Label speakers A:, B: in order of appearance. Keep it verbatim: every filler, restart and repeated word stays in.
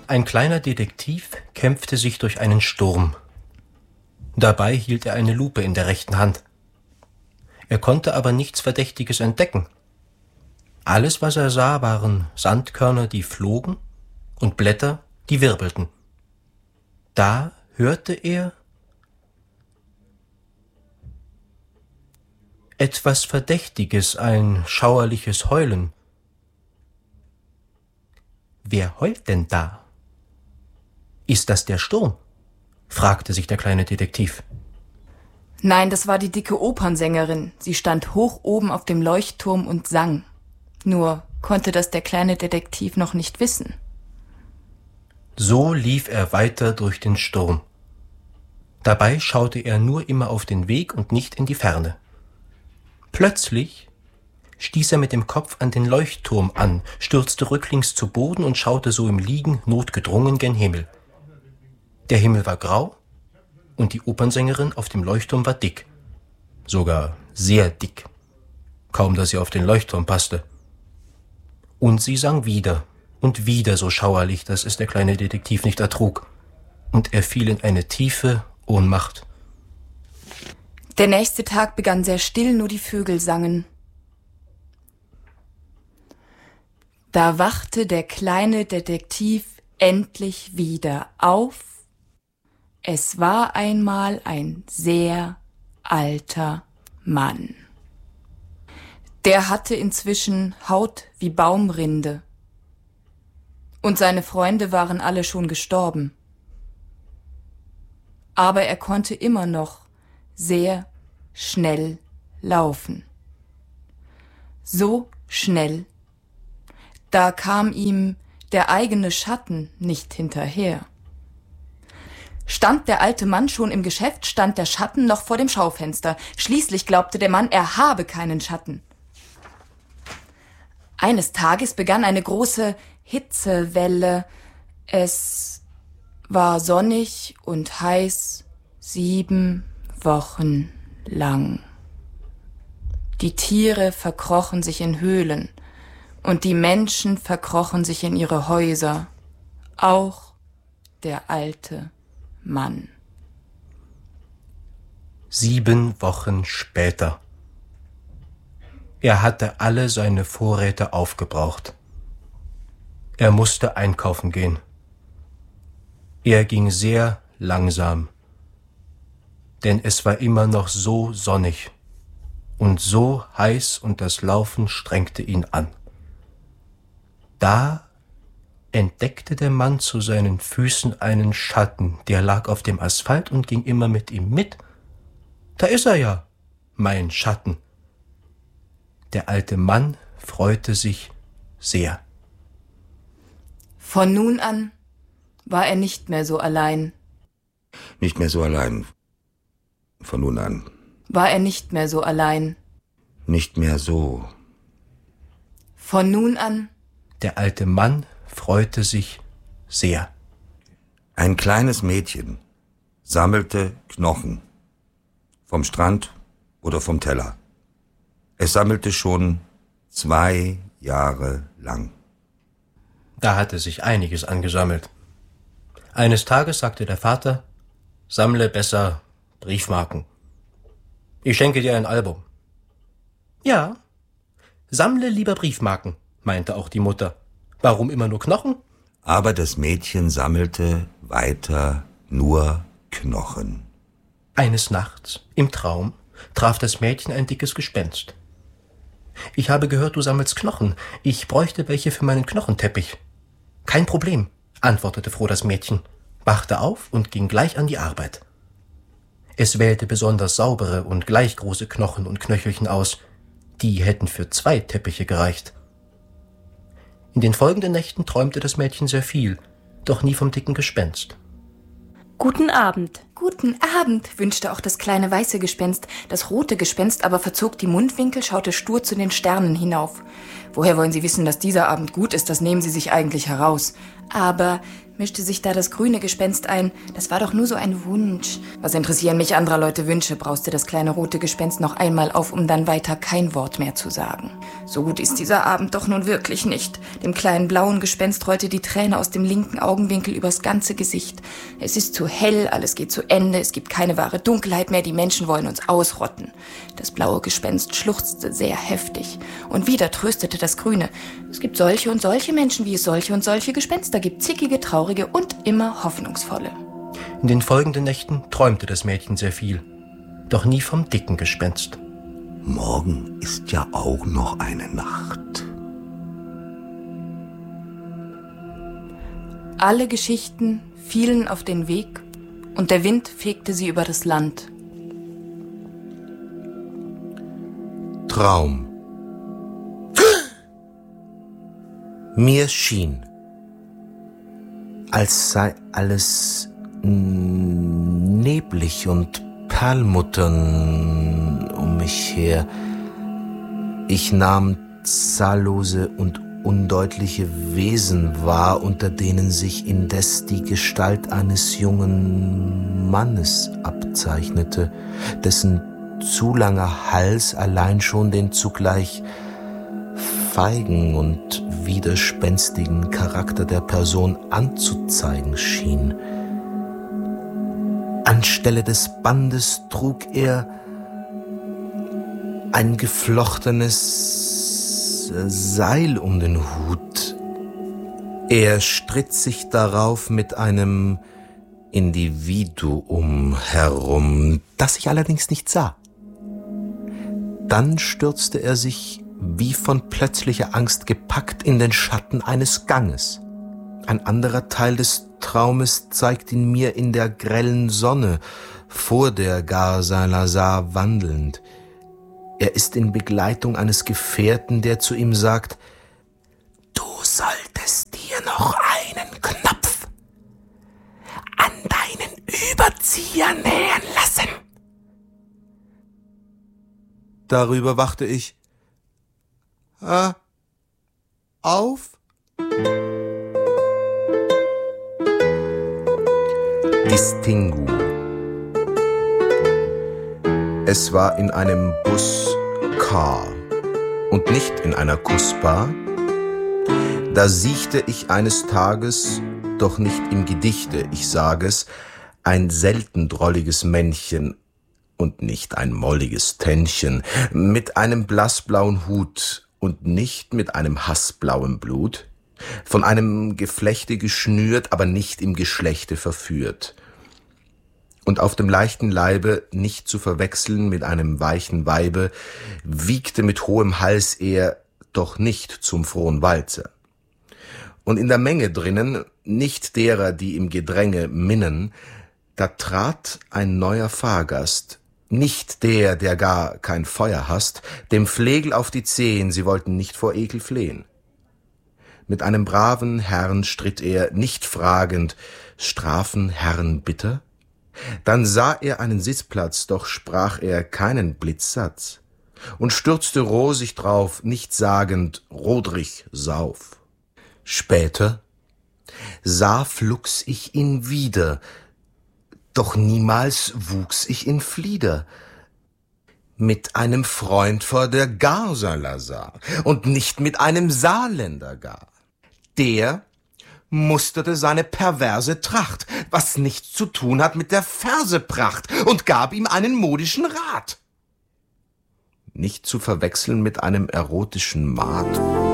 A: Ein kleiner Detektiv kämpfte sich durch einen Sturm. Dabei hielt er eine Lupe in der rechten Hand. Er konnte aber nichts Verdächtiges entdecken. Alles, was er sah, waren Sandkörner, die flogen, und Blätter, die wirbelten. Da hörte er etwas Verdächtiges, ein schauerliches Heulen. Wer heult denn da? Ist das der Sturm? Fragte sich der kleine Detektiv.
B: Nein, das war die dicke Opernsängerin. Sie stand hoch oben auf dem Leuchtturm und sang. Nur konnte das der kleine Detektiv noch nicht wissen.
A: So lief er weiter durch den Sturm. Dabei schaute er nur immer auf den Weg und nicht in die Ferne. Plötzlich stieß er mit dem Kopf an den Leuchtturm an, stürzte rücklings zu Boden und schaute so im Liegen notgedrungen gen Himmel. Der Himmel war grau und die Opernsängerin auf dem Leuchtturm war dick. Sogar sehr dick. Kaum, dass sie auf den Leuchtturm passte. Und sie sang wieder und wieder so schauerlich, dass es der kleine Detektiv nicht ertrug. Und er fiel in eine tiefe Ohnmacht.
B: Der nächste Tag begann sehr still, nur die Vögel sangen. Da wachte der kleine Detektiv endlich wieder auf. Es war einmal ein sehr alter Mann. Der hatte inzwischen Haut wie Baumrinde. Und seine Freunde waren alle schon gestorben. Aber er konnte immer noch sehr schnell laufen. So schnell, da kam ihm der eigene Schatten nicht hinterher. Stand der alte Mann schon im Geschäft, stand der Schatten noch vor dem Schaufenster. Schließlich glaubte der Mann, er habe keinen Schatten. Eines Tages begann eine große Hitzewelle. Es war sonnig und heiß, sieben Wochen lang. Die Tiere verkrochen sich in Höhlen und die Menschen verkrochen sich in ihre Häuser. Auch der alte Mann.
A: Sieben Wochen später. Er hatte alle seine Vorräte aufgebraucht. Er musste einkaufen gehen. Er ging sehr langsam, denn es war immer noch so sonnig und so heiß und das Laufen strengte ihn an. Da entdeckte der Mann zu seinen Füßen einen Schatten, der lag auf dem Asphalt und ging immer mit ihm mit. Da ist er ja, mein Schatten. Der alte Mann freute sich sehr.
B: Von nun an war er nicht mehr so allein.
C: Nicht mehr so allein. Von nun an.
B: War er nicht mehr so allein.
C: Nicht mehr so.
B: Von nun an.
A: Der alte Mann freute sich sehr.
C: Ein kleines Mädchen sammelte Knochen. Vom Strand oder vom Teller. Es sammelte schon zwei Jahre lang.
A: Da hatte sich einiges angesammelt. Eines Tages sagte der Vater, sammle besser Briefmarken. Ich schenke dir ein Album. Ja, sammle lieber Briefmarken, meinte auch die Mutter. Warum immer nur Knochen?
C: Aber das Mädchen sammelte weiter nur Knochen.
A: Eines Nachts, im Traum, traf das Mädchen ein dickes Gespenst. Ich habe gehört, du sammelst Knochen. Ich bräuchte welche für meinen Knochenteppich. Kein Problem, antwortete froh das Mädchen, wachte auf und ging gleich an die Arbeit. Es wählte besonders saubere und gleich große Knochen und Knöchelchen aus. Die hätten für zwei Teppiche gereicht. In den folgenden Nächten träumte das Mädchen sehr viel, doch nie vom dicken Gespenst.
D: Guten Abend.
B: Guten Abend, wünschte auch das kleine weiße Gespenst. Das rote Gespenst aber verzog die Mundwinkel, schaute stur zu den Sternen hinauf. Woher wollen Sie wissen, dass dieser Abend gut ist? Das nehmen Sie sich eigentlich heraus. Aber, mischte sich da das grüne Gespenst ein, das war doch nur so ein Wunsch. Was interessieren mich anderer Leute Wünsche, brauste das kleine rote Gespenst noch einmal auf, um dann weiter kein Wort mehr zu sagen. So gut ist dieser Abend doch nun wirklich nicht. Dem kleinen blauen Gespenst rollte die Träne aus dem linken Augenwinkel übers ganze Gesicht. Es ist zu hell, alles geht zu Ende, es gibt keine wahre Dunkelheit mehr, die Menschen wollen uns ausrotten. Das blaue Gespenst schluchzte sehr heftig. Und wieder tröstete das Grüne. Es gibt solche und solche Menschen, wie es solche und solche Gespenster gibt, zickige, traurige und immer hoffnungsvolle.
A: In den folgenden Nächten träumte das Mädchen sehr viel, doch nie vom dicken Gespenst.
C: Morgen ist ja auch noch eine Nacht.
B: Alle Geschichten fielen auf den Weg und der Wind fegte sie über das Land.
E: Traum. Mir schien, als sei alles neblig und Perlmuttern um mich her. Ich nahm zahllose und undeutliche Wesen wahr, unter denen sich indes die Gestalt eines jungen Mannes abzeichnete, dessen zu langer Hals allein schon den zugleich feigen und widerspenstigen Charakter der Person anzuzeigen schien. Anstelle des Bandes trug er ein geflochtenes Seil um den Hut. Er stritt sich darauf mit einem Individuum herum, das ich allerdings nicht sah. Dann stürzte er sich wie von plötzlicher Angst gepackt in den Schatten eines Ganges. Ein anderer Teil des Traumes zeigt ihn mir in der grellen Sonne vor der Gare Saint-Lazare wandelnd. Er ist in Begleitung eines Gefährten, der zu ihm sagt: »Du solltest dir noch einen Knopf an deinen Überzieher nähen lassen.« Darüber wachte ich Äh, auf? Distinguo. Es war in einem Bus-Car und nicht in einer Kussbar. Da siechte ich eines Tages, doch nicht im Gedichte, ich sage es, ein selten drolliges Männchen und nicht ein molliges Tännchen mit einem blassblauen Hut und nicht mit einem hassblauen Blut, von einem Geflechte geschnürt, aber nicht im Geschlechte verführt. Und auf dem leichten Leibe, nicht zu verwechseln mit einem weichen Weibe, wiegte mit hohem Hals er, doch nicht zum frohen Walzer. Und in der Menge drinnen, nicht derer, die im Gedränge minnen, da trat ein neuer Fahrgast, nicht der, der gar kein Feuer hasst, dem Flegel auf die Zehen, sie wollten nicht vor Ekel flehen. Mit einem braven Herrn stritt er, nicht fragend, strafen Herren bitter? Dann sah er einen Sitzplatz, doch sprach er keinen Blitzsatz und stürzte rosig drauf, nicht sagend, Rodrich, sauf. Später sah flugs ich ihn wieder, doch niemals wuchs ich in Flieder. Mit einem Freund vor der Gare Saint-Lazare und nicht mit einem Saarländer gar. Der musterte seine perverse Tracht, was nichts zu tun hat mit der Versepracht, und gab ihm einen modischen Rat. Nicht zu verwechseln mit einem erotischen Maat.